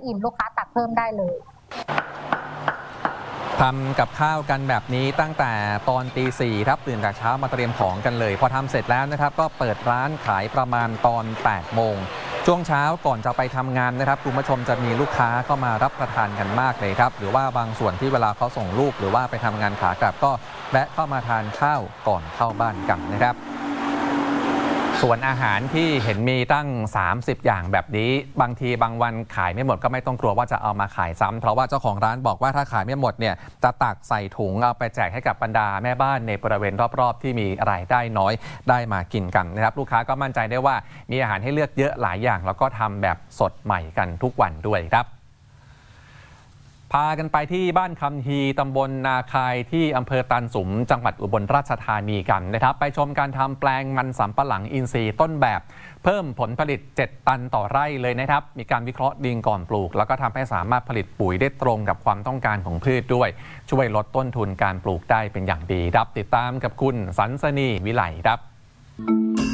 อิ่มลูกค้าตักเพิ่มได้เลยทำกับข้าวกันแบบนี้ตั้งแต่ตอนตี 4ครับตื่นแต่เช้ามาเตรียมของกันเลยพอทำเสร็จแล้วนะครับก็เปิดร้านขายประมาณตอน 8 โมงช่วงเช้าก่อนจะไปทำงานนะครับคุณผู้ชมจะมีลูกค้าเข้ามารับประทานกันมากเลยครับหรือว่าบางส่วนที่เวลาเขาส่งลูกหรือว่าไปทำงานขากลับก็แวะเข้ามาทานข้าวก่อนเข้าบ้านกันนะครับส่วนอาหารที่เห็นมีตั้ง30อย่างแบบนี้บางทีบางวันขายไม่หมดก็ไม่ต้องกลัวว่าจะเอามาขายซ้ำเพราะว่าเจ้าของร้านบอกว่าถ้าขายไม่หมดเนี่ยจะตักใส่ถุงเอาไปแจกให้กับบรรดาแม่บ้านในบริเวณรอบๆที่มีรายได้น้อยได้มากินกันนะครับลูกค้าก็มั่นใจได้ว่ามีอาหารให้เลือกเยอะหลายอย่างแล้วก็ทำแบบสดใหม่กันทุกวันด้วยครับพากันไปที่บ้านคำฮีตำบลนาคายที่อำเภอตันสุมจังหวัดอุบลราชธานีกันนะครับไปชมการทำแปลงมันสำปะหลังอินทรีย์ต้นแบบเพิ่มผลผลิต7 ตันต่อไร่เลยนะครับมีการวิเคราะห์ดินก่อนปลูกแล้วก็ทำให้สามารถผลิตปุ๋ยได้ตรงกับความต้องการของพืชด้วยช่วยลดต้นทุนการปลูกได้เป็นอย่างดีครับติดตามกับคุณสันสนีวิไลครับ